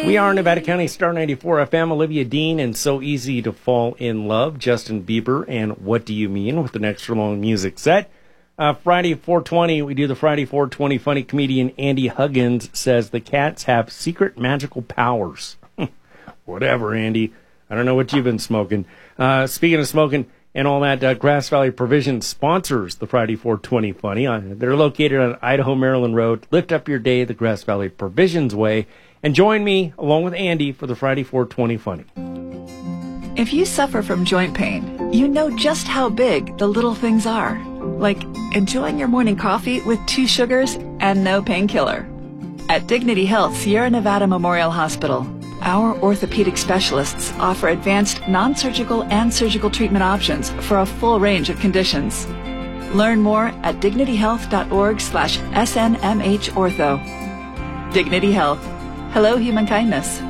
We are Nevada County Star 94 FM, Olivia Dean, and So Easy to Fall in Love, Justin Bieber, and What Do You Mean, with an extra long music set. Friday 420, we do the Friday 420 funny. Comedian Andy Huggins says the cats have secret magical powers. Whatever, Andy. I don't know what you've been smoking. Speaking of smoking and all that, Grass Valley Provision sponsors the Friday 420 funny. They're located on Idaho, Maryland Road. Lift up your day the Grass Valley Provisions way. And join me, along with Andy, for the Friday 420 funny. If you suffer from joint pain, you know just how big the little things are. Like enjoying your morning coffee with 2 sugars and no painkiller. At Dignity Health Sierra Nevada Memorial Hospital, our orthopedic specialists offer advanced non-surgical and surgical treatment options for a full range of conditions. Learn more at dignityhealth.org/SNMHortho. Dignity Health. Hello, human kindness.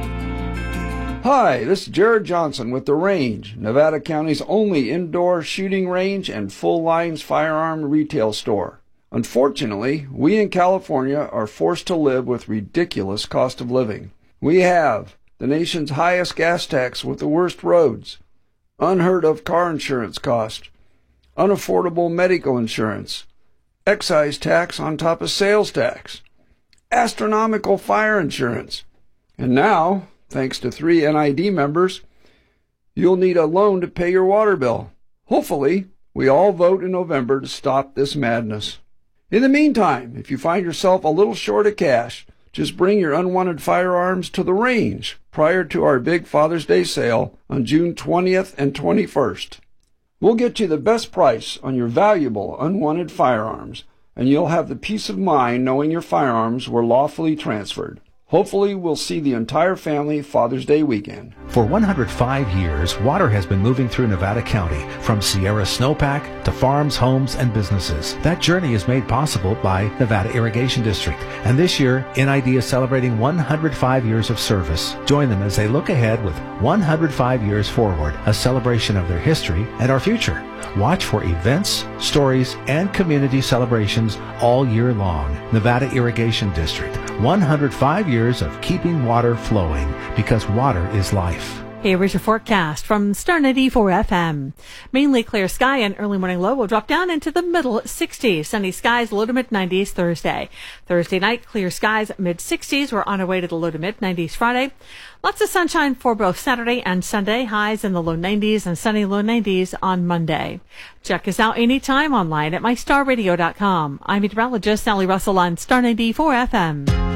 Hi, this is Jared Johnson with The Range, Nevada County's only indoor shooting range and full-lines firearm retail store. Unfortunately, we in California are forced to live with ridiculous cost of living. We have the nation's highest gas tax with the worst roads, unheard of car insurance cost, unaffordable medical insurance, excise tax on top of sales tax, astronomical fire insurance, and now, thanks to 3 NID members, you'll need a loan to pay your water bill. Hopefully, we all vote in November to stop this madness. In the meantime, if you find yourself a little short of cash, just bring your unwanted firearms to the range prior to our big Father's Day sale on June 20th and 21st. We'll get you the best price on your valuable unwanted firearms, and you'll have the peace of mind knowing your firearms were lawfully transferred. Hopefully, we'll see the entire family Father's Day weekend. For 105 years, water has been moving through Nevada County, from Sierra Snowpack to farms, homes, and businesses. That journey is made possible by Nevada Irrigation District. And this year, NID is celebrating 105 years of service. Join them as they look ahead with 105 years forward, a celebration of their history and our future. Watch for events, stories, and community celebrations all year long. Nevada Irrigation District, 105 years of keeping water flowing, because water is life. Here's your forecast from Star 94 FM. Mainly clear sky and early morning low will drop down into the middle 60s. Sunny skies, low to mid 90s Thursday. Thursday night, clear skies, mid 60s. We're on our way to the low to mid 90s Friday. Lots of sunshine for both Saturday and Sunday. Highs in the low 90s and sunny low 90s on Monday. Check us out anytime online at mystarradio.com. I'm meteorologist Sally Russell on Star 94 FM.